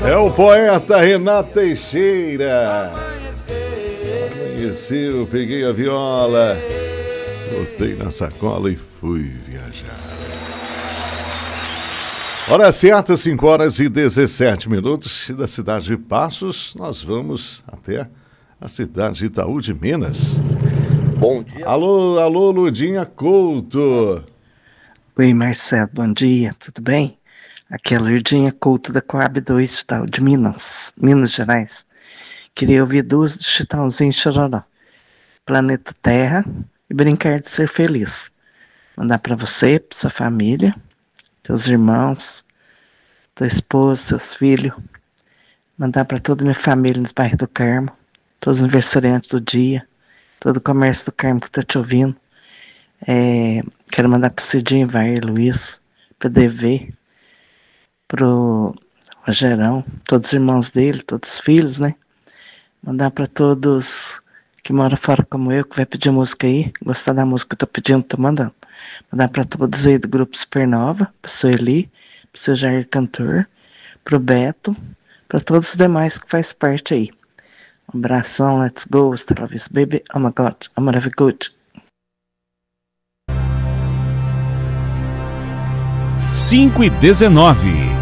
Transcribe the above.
É o poeta Renato Teixeira. Amanheceu, peguei a viola, botei na sacola e fui viajar. Hora certa, 5h17. Da cidade de Passos, nós vamos até a cidade de Itaú de Minas. Bom dia. Alô, Ludinha Couto. Oi, Marcelo, bom dia, tudo bem? Aqui é a Ludinha Couto da Coab 2 de Itaú de Minas Gerais. Queria ouvir duas de Chitãozinho e Chororó. Planeta Terra e Brincar de Ser Feliz. Mandar para você, para sua família, teus irmãos, tua esposa, teus filhos. Mandar para toda a minha família nos bairros do Carmo, todos os aniversariantes do dia, todo o comércio do Carmo que está te ouvindo. Quero mandar para o Cidinho, Vair, Luiz, para DV, para o Rogerão, todos os irmãos dele, todos os filhos, né? Mandar para todos que moram fora como eu, que vai pedir música aí, gostar da música que eu tô pedindo, tô mandando. Mandar para todos aí do grupo Supernova, para o seu Eli, para o seu Jair Cantor, para o Beto, para todos os demais que faz parte aí. Um abração, let's go, still love you, baby, oh my God, I'm gonna be good. 5h19.